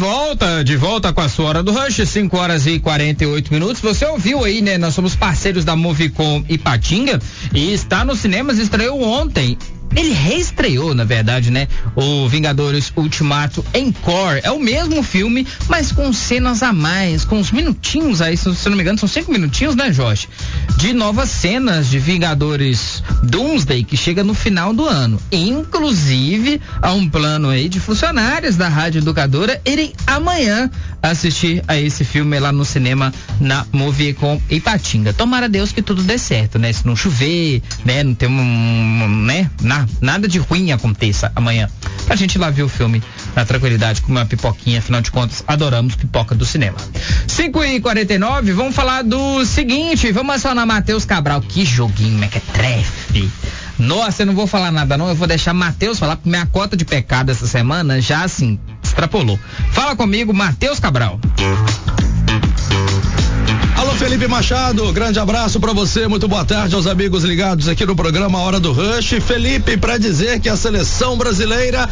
de volta com a sua Hora do Rush, 5 horas e 48 minutos. Você ouviu aí, né? Nós somos parceiros da Movicom Ipatinga e está nos cinemas, estreou ontem. Ele reestreou, na verdade, né? O Vingadores Ultimato Encore. É o mesmo filme, mas com cenas a mais, com uns minutinhos aí, se não me engano, são 5 minutinhos, né, Jorge? De novas cenas de Vingadores Doomsday, que chega no final do ano. Inclusive, há um plano aí de funcionários da Rádio Educadora irem amanhã assistir a esse filme lá no cinema na Movicom Ipatinga. Tomara a Deus que tudo dê certo, né? Se não chover, né? Não tem nada de ruim aconteça amanhã. Pra gente ir lá ver o filme na tranquilidade com uma pipoquinha, afinal de contas, adoramos pipoca do cinema. 5h49, vamos falar do seguinte, vamos acionar Matheus Cabral. Que joguinho, mequetrefe. Nossa, eu não vou falar nada não, eu vou deixar Matheus falar, porque minha cota de pecado essa semana já assim, extrapolou. Fala comigo, Matheus Cabral. Alô, Felipe Machado, grande abraço pra você, muito boa tarde aos amigos ligados aqui no programa Hora do Rush. Felipe, pra dizer que a seleção brasileira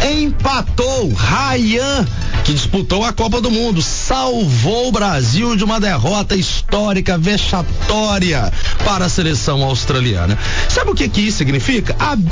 empatou, Ryan, que disputou a Copa do Mundo, salvou o Brasil de uma derrota histórica, vexatória para a seleção australiana. Sabe o que isso significa?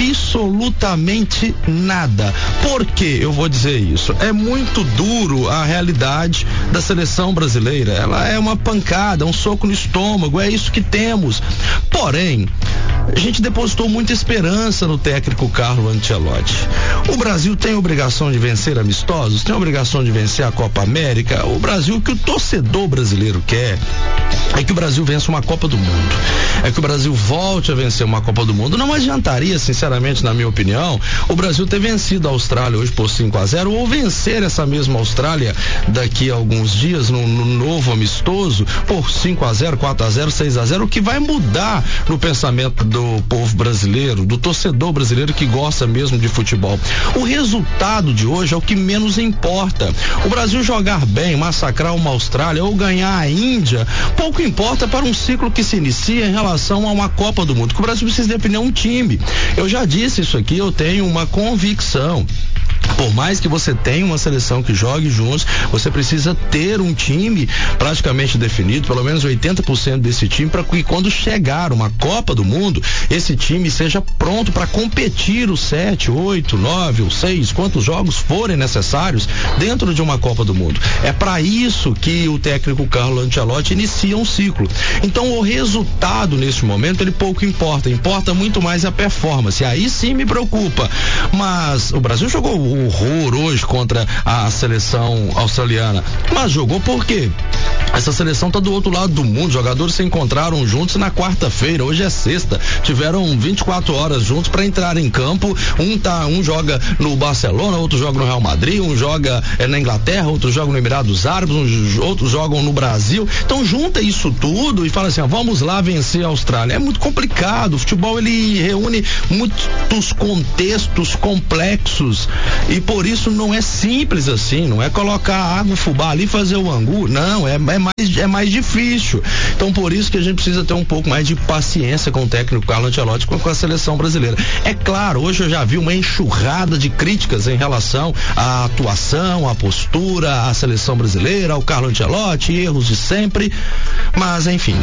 Absolutamente nada. Por que eu vou dizer isso? É muito duro a realidade da seleção brasileira, ela é uma pancada, um soco no estômago, é isso que temos. Porém, a gente depositou muita esperança no técnico Carlo Ancelotti. O Brasil tem obrigação de vencer amistosos, tem obrigação de vencer a Copa América. O Brasil, o que o torcedor brasileiro quer é que o Brasil vença uma Copa do Mundo, é que o Brasil volte a vencer uma Copa do Mundo. Não adiantaria, sinceramente, na minha opinião, o Brasil ter vencido a Austrália hoje por 5-0 ou vencer essa mesma Austrália daqui a alguns dias no novo amistoso por 5-0, 4-0, 6-0, o que vai mudar no pensamento do povo brasileiro, do torcedor brasileiro que gosta mesmo de futebol. O resultado de hoje é o que menos importa. O Brasil jogar bem, massacrar uma Austrália ou ganhar a Índia, pouco importa para um ciclo que se inicia em relação a uma Copa do Mundo, que o Brasil precisa definir um time. Eu já disse isso aqui, eu tenho uma convicção. Por mais que você tenha uma seleção que jogue juntos, você precisa ter um time praticamente definido, pelo menos 80% desse time, para que quando chegar uma Copa do Mundo, esse time seja pronto para competir os 7, 8, 9 ou 6, quantos jogos forem necessários dentro de uma Copa do Mundo. É para isso que o técnico Carlo Ancelotti inicia um ciclo. Então o resultado nesse momento ele pouco importa muito mais a performance. Aí sim me preocupa. Mas o Brasil jogou horror hoje contra a seleção australiana, mas jogou por quê? Essa seleção tá do outro lado do mundo, jogadores se encontraram juntos na quarta-feira, hoje é sexta, tiveram 24 horas juntos para entrar em campo, um joga no Barcelona, outro joga no Real Madrid, um joga na Inglaterra, outro joga no Emirados Árabes, outros jogam no Brasil. Então junta isso tudo e fala assim, vamos lá vencer a Austrália. É muito complicado, o futebol ele reúne muitos contextos complexos e por isso não é simples assim, não é colocar água, fubá ali e fazer o angu, não, é mais difícil. Então por isso que a gente precisa ter um pouco mais de paciência com o técnico Carlo Ancelotti com a seleção brasileira. É claro, hoje eu já vi uma enxurrada de críticas em relação à atuação, à postura, à seleção brasileira, ao Carlo Ancelotti, erros de sempre, mas enfim,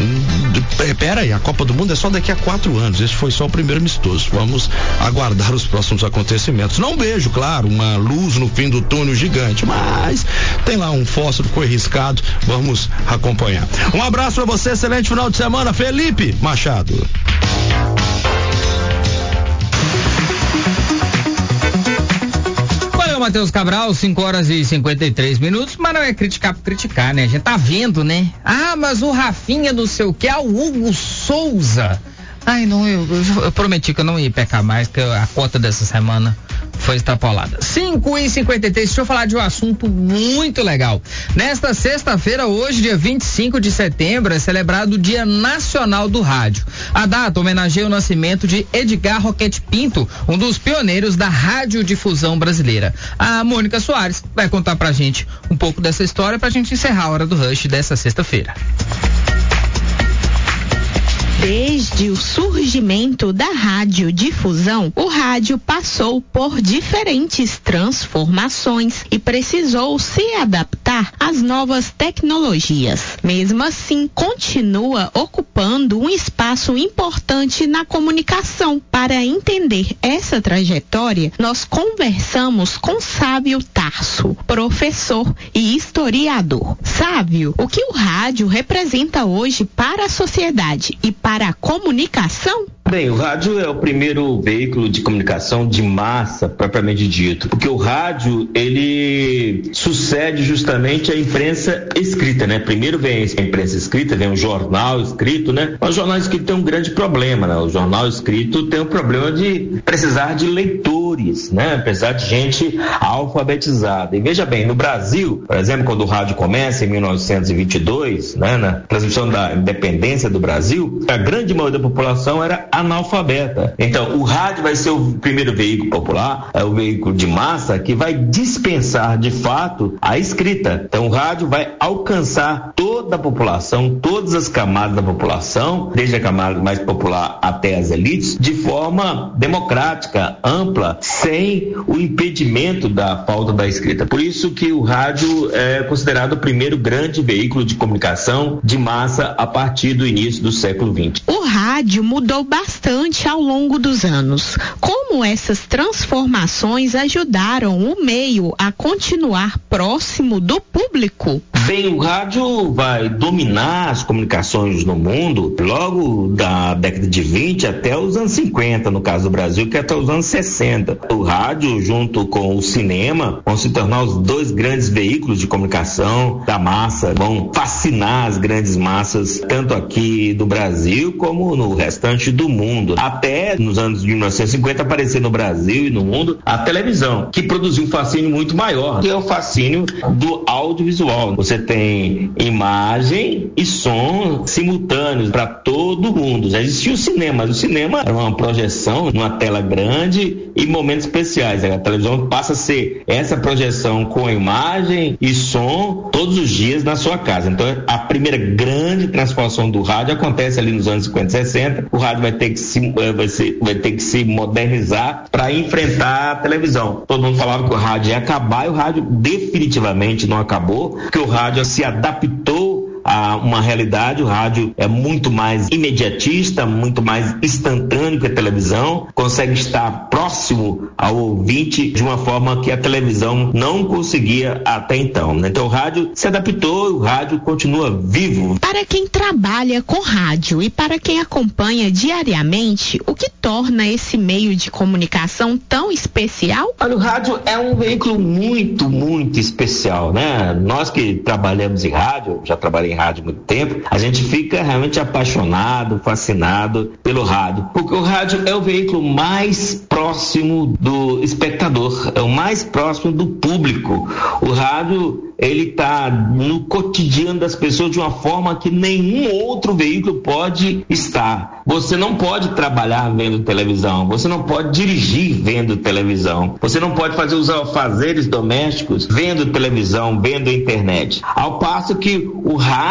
pera aí, a Copa do Mundo é só daqui a 4 anos, esse foi só o primeiro amistoso, vamos aguardar os próximos acontecimentos. Não vejo, claro, uma luz no fim do túnel gigante, mas tem lá um fósforo que foi riscado, vamos acompanhar. Um abraço pra você, excelente final de semana, Felipe Machado. Valeu, Matheus Cabral, 5 horas e 53 minutos, mas não é criticar por criticar, né? A gente tá vendo, né? Ah, mas o Rafinha não sei o que, o Hugo Souza. Ai, não, eu prometi que eu não ia pecar mais, que a cota dessa semana foi extrapolada. 5h53, deixa eu falar de um assunto muito legal. Nesta sexta-feira, hoje, dia 25 de setembro, é celebrado o Dia Nacional do Rádio. A data homenageia o nascimento de Edgar Roquete Pinto, um dos pioneiros da radiodifusão brasileira. A Mônica Soares vai contar pra gente um pouco dessa história pra gente encerrar a Hora do Rush dessa sexta-feira. Desde o surgimento da radiodifusão, o rádio passou por diferentes transformações e precisou se adaptar às novas tecnologias. Mesmo assim, continua ocupando um espaço importante na comunicação. Para entender essa trajetória, nós conversamos com Sávio Tarso, professor e historiador. Sávio, o que o rádio representa hoje para a sociedade e para a comunicação? Bem, o rádio é o primeiro veículo de comunicação de massa, propriamente dito, porque o rádio, ele sucede justamente a imprensa escrita, né? Primeiro vem a imprensa escrita, vem o jornal escrito, né? Mas o jornal escrito tem um grande problema, né? O jornal escrito tem o problema de precisar de leitores, né? Precisar de gente alfabetizada. E veja bem, no Brasil, por exemplo, quando o rádio começa em 1922, né? Na transmissão da independência do Brasil, a grande maioria da população era analfabeta. Então, o rádio vai ser o primeiro veículo popular, é o veículo de massa que vai dispensar, de fato, a escrita. Então, o rádio vai alcançar toda a população, todas as camadas da população, desde a camada mais popular até as elites, de forma democrática, ampla, sem o impedimento da falta da escrita. Por isso que o rádio é considerado o primeiro grande veículo de comunicação de massa a partir do início do século XX. O rádio mudou bastante ao longo dos anos. Como essas transformações ajudaram o meio a continuar próximo do público? Bem, o rádio vai dominar as comunicações no mundo logo da década de 20 até os anos 50, no caso do Brasil, que é até os anos 60. O rádio, junto com o cinema, vão se tornar os dois grandes veículos de comunicação da massa, vão fascinar as grandes massas, tanto aqui do Brasil como no restante do mundo. Até nos anos de 1950 aparecer no Brasil e no mundo a televisão, que produziu um fascínio muito maior, que é o fascínio do audiovisual. Você tem imagem e som simultâneos para todo mundo. Já existia o cinema, mas o cinema era uma projeção numa tela grande e momentos especiais. A televisão passa a ser essa projeção com imagem e som todos os dias na sua casa. Então, a primeira grande transformação do rádio acontece ali nos anos 50 e 60. O rádio vai ter que se modernizar para enfrentar a televisão. Todo mundo falava que o rádio ia acabar e o rádio definitivamente não acabou, porque o rádio se adaptou a uma realidade. O rádio é muito mais imediatista, muito mais instantâneo que a televisão, consegue estar próximo ao ouvinte de uma forma que a televisão não conseguia até então. Então o rádio se adaptou e o rádio continua vivo. Para quem trabalha com rádio e para quem acompanha diariamente, o que torna esse meio de comunicação tão especial? Olha, o rádio é um veículo muito, muito especial, né? Nós que trabalhamos em rádio, já trabalhei em rádio há muito tempo, a gente fica realmente apaixonado, fascinado pelo rádio, porque o rádio é o veículo mais próximo do espectador, é o mais próximo do público. O rádio, ele está no cotidiano das pessoas de uma forma que nenhum outro veículo pode estar. Você não pode trabalhar vendo televisão, você não pode dirigir vendo televisão, você não pode fazer os afazeres domésticos vendo televisão, vendo internet. Ao passo que o rádio